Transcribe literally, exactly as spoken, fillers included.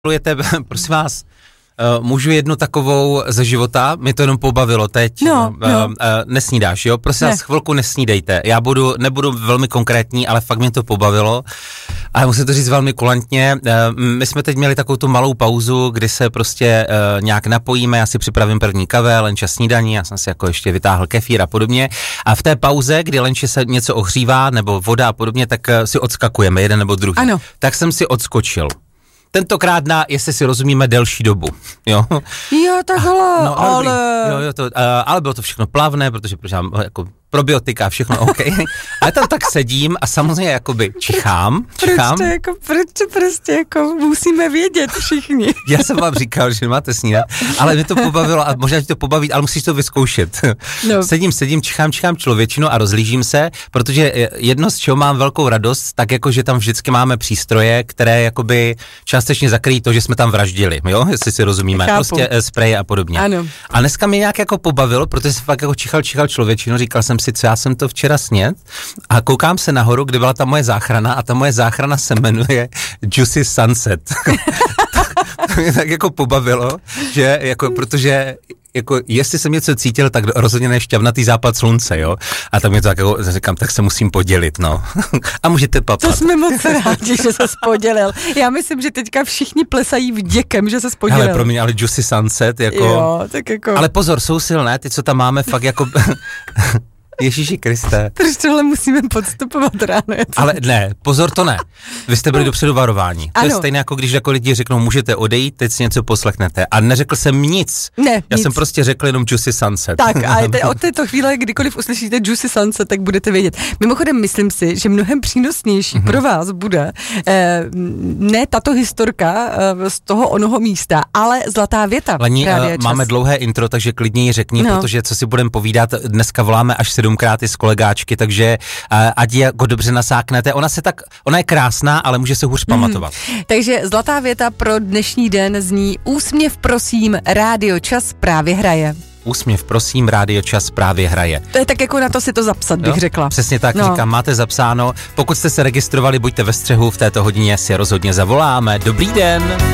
Milujete, prosím vás, uh, můžu jednu takovou ze života, mě to jenom pobavilo teď, no, uh, no. Uh, nesnídáš, jo? Prosím ne. vás, chvilku nesnídejte, já budu, nebudu velmi konkrétní, ale fakt mě to pobavilo a musím to říct velmi kulantně, uh, my jsme teď měli takovou tu malou pauzu, kdy se prostě uh, nějak napojíme, já si připravím první kafe, Lenča snídaní, já jsem si jako ještě vytáhl kefír a podobně a v té pauze, kdy Lenče se něco ohřívá, nebo voda a podobně, tak uh, si odskakujeme, jeden nebo druhý. Ano. Tak jsem si odskočil. Tentokrát na, jestli si rozumíme, delší dobu, jo? Jo, takhle, no, ale... ale... Jo, jo, to, uh, ale bylo to všechno plavné, protože mám jako probiotika, všechno OK. Ale tam tak sedím a samozřejmě jakoby čichám, čichám. Proč to jako, proč to prostě jako musíme vědět všichni? Já jsem vám říkal, že nemáte snídat, ale mě to pobavilo a možná ti to pobaví, ale musíš to vyzkoušet. No. Sedím, sedím, čichám, čichám člověčinu a rozlížím se, protože jedno, z čeho mám velkou radost, tak jako, že tam vždycky máme přístroje, které jakoby částečně zakryjí to, že jsme tam vraždili, jo, jestli si rozumíme, Chápu. prostě spreje a podobně. Ano. A dneska mě nějak jako pobavilo, protože jsem fakt jako čichal, čichal člověčinu, říkal jsem si, co já jsem to včera sněd a koukám se nahoru, kde byla ta moje záchrana a ta moje záchrana se jmenuje Juicy Sunset. To mě tak jako pobavilo, že jako, protože jako, jestli jsem něco cítil, tak rozhodně ne šťavnatý západ slunce, jo. A tak mě to tak jako, říkám, tak se musím podělit, no. A můžete papat. To jsme moc rádi, že ses podělil. Já myslím, že teďka všichni plesají vděkem, že ses podělil. Ale promiň, ale Juicy Sunset, jako... Jo, tak jako... Ale pozor, jsou silné, ty, co tam máme, fakt jako... Ježíši Kriste. Proč tohle musíme podstupovat ráno? Ale ne, pozor, to ne. Vy jste byli dopředu varování. To ano. je stejné, jako když jako lidi řeknou, můžete odejít, teď si něco poslechnete. A neřekl jsem nic. Ne, Já nic. jsem prostě řekl jenom Juicy Sunset. Tak a te, od této chvíle, kdykoliv uslyšíte Juicy Sunset, tak budete vědět. Mimochodem, myslím si, že mnohem přínosnější mm-hmm. pro vás bude eh, ne tato historka eh, z toho onoho místa, ale zlatá věta. Lení, uh, máme dlouhé intro, takže klidně ji řekni, no. Protože co si budeme povídat, dneska voláme až sedmkrát i s kolegáčky, takže uh, ať je jako dobře nasáknete. Ona se tak, ona je krásná, ale může se hůř pamatovat. Mm. Takže zlatá věta pro dnešní den zní: úsměv prosím, Rádio Čas právě hraje. Úsměv prosím, Rádio Čas právě hraje. To je tak jako na to si to zapsat, bych jo? řekla. Přesně tak, no. Říkám, máte zapsáno. Pokud jste se registrovali, buďte ve střehu, v této hodině si rozhodně zavoláme. Dobrý den!